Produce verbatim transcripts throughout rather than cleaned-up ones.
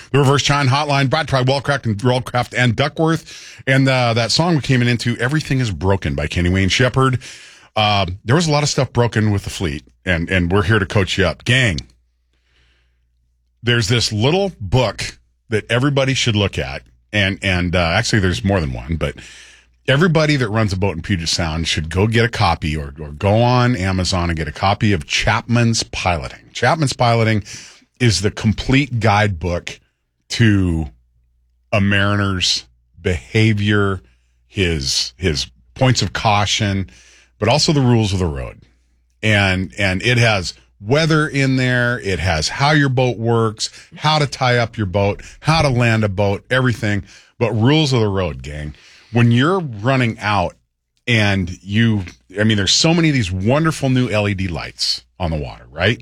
The Reverse Chine Hotline, brought to you by Wellcraft and Wellcraft and Duckworth. And uh, that song we came into, Everything is Broken by Kenny Wayne Shepherd. Uh, there was a lot of stuff broken with the fleet, and, and we're here to coach you up. Gang, there's this little book that everybody should look at, and, and uh, actually there's more than one, but everybody that runs a boat in Puget Sound should go get a copy or, or go on Amazon and get a copy of Chapman's Piloting. Chapman's Piloting is the complete guidebook to a mariner's behavior, his his points of caution, but also the rules of the road. And and it has weather in there, it has how your boat works, how to tie up your boat, how to land a boat, everything, but rules of the road, gang. When you're running out and you, I mean, there's so many of these wonderful new L E D lights on the water, right?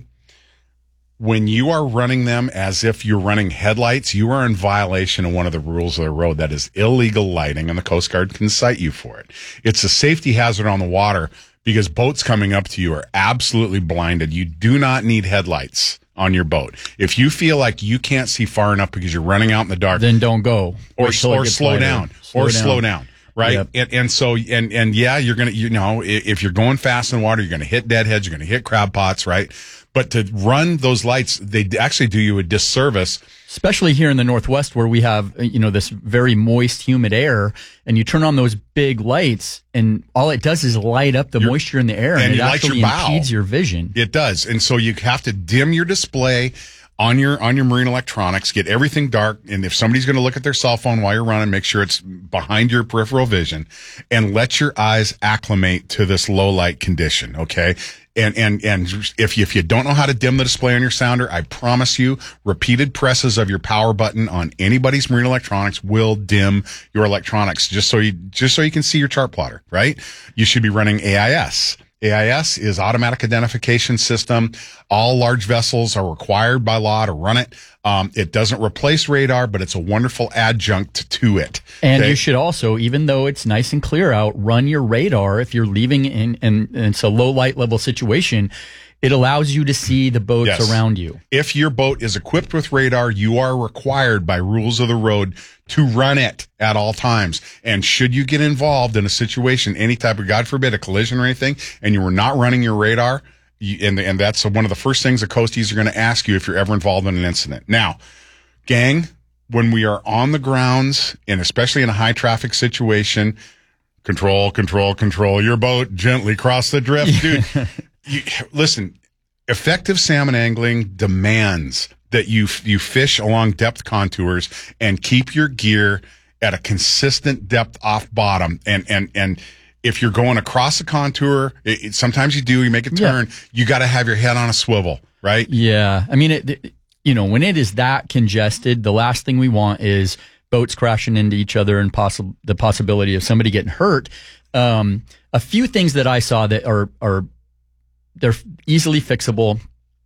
When you are running them as if you're running headlights, you are in violation of one of the rules of the road. That is illegal lighting, and the Coast Guard can cite you for it. It's a safety hazard on the water because boats coming up to you are absolutely blinded. You do not need headlights on your boat. If you feel like you can't see far enough because you're running out in the dark, then don't go. Or, or slow down. Slow or down. slow down. Right. Yep. And, and so, and, and yeah, you're going to, you know, if you're going fast in water, you're going to hit deadheads, you're going to hit crab pots, right? But to run those lights, they actually do you a disservice. Especially here in the Northwest where we have, you know, this very moist, humid air, and you turn on those big lights and all it does is light up the You're, moisture in the air, and, and it it actually your bow. impedes your vision. It does. And so you have to dim your display on your on your marine electronics, get everything dark, and if somebody's going to look at their cell phone while you're running, make sure it's behind your peripheral vision, and let your eyes acclimate to this low light condition, okay? And and and if you, if you don't know how to dim the display on your sounder, I promise you, repeated presses of your power button on anybody's marine electronics will dim your electronics, just so you just so you can see your chart plotter, right? You should be running A I S. A I S is Automatic Identification System. All large vessels are required by law to run it. Um, it doesn't replace radar, but it's a wonderful adjunct to it. And okay? you should also, even though it's nice and clear out, run your radar if you're leaving in, and it's a low light level situation. It allows you to see the boats Yes. around you. If your boat is equipped with radar, you are required by rules of the road to run it at all times. And should you get involved in a situation, any type of, God forbid, a collision or anything, and you were not running your radar, you, and, and that's one of the first things the Coasties are going to ask you if you're ever involved in an incident. Now, gang, when we are on the grounds, and especially in a high traffic situation, control, control, control your boat, gently cross the drift, dude. You, listen, effective salmon angling demands that you you fish along depth contours and keep your gear at a consistent depth off bottom. And and and if you're going across the contour, it, it, sometimes you do, you make a turn, yeah. You got to have your head on a swivel, right? Yeah. I mean, it, it, you know, when it is that congested, the last thing we want is boats crashing into each other and possible the possibility of somebody getting hurt. Um, a few things that I saw that are are they're easily fixable.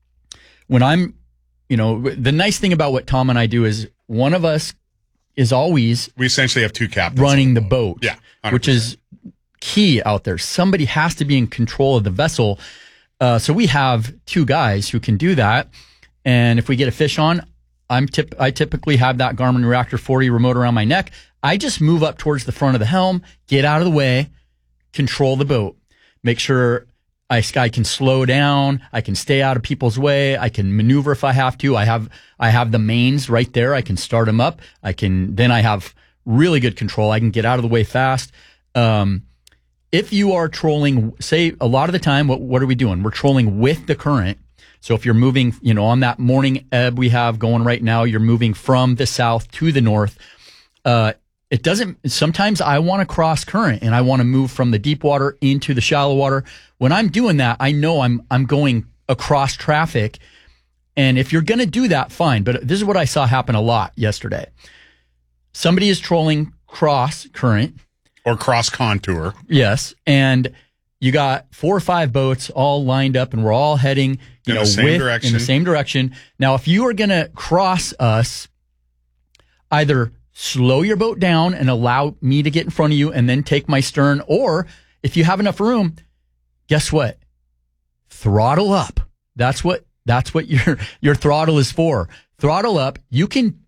When I'm, you know, the nice thing about what Tom and I do is one of us is always we essentially have two captains running the boat, boat yeah, one hundred percent. Which is key out there. Somebody has to be in control of the vessel. Uh, so we have two guys who can do that. And if we get a fish on, I'm tip, I typically have that Garmin Reactor forty remote around my neck. I just move up towards the front of the helm, get out of the way, control the boat, make sure I, I can slow down. I can stay out of people's way. I can maneuver if I have to. I have, I have the mains right there. I can start them up. I can, then I have really good control. I can get out of the way fast. Um, if you are trolling, say a lot of the time, what, what are we doing? We're trolling with the current. So if you're moving, you know, on that morning ebb we have going right now, you're moving from the south to the north. Uh, It doesn't, sometimes I want to cross current and I want to move from the deep water into the shallow water. When I'm doing that, I know I'm, I'm going across traffic. And if you're going to do that, fine. But this is what I saw happen a lot yesterday. Somebody is trolling cross current. Or cross contour. Yes. And you got four or five boats all lined up and we're all heading, you in know, the same with, direction. in the same direction. Now, if you are going to cross us, either slow your boat down and allow me to get in front of you and then take my stern. Or if you have enough room, guess what? Throttle up. That's what, that's what your, your throttle is for. Throttle up. You can